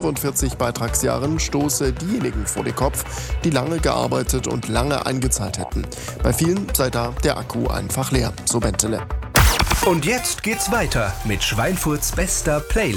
45 Beitragsjahren stoße diejenigen vor den Kopf, die lange gearbeitet und lange eingezahlt hätten. Bei vielen sei da der Akku einfach leer, so Bentele. Und jetzt geht's weiter mit Schweinfurts bester Playlist.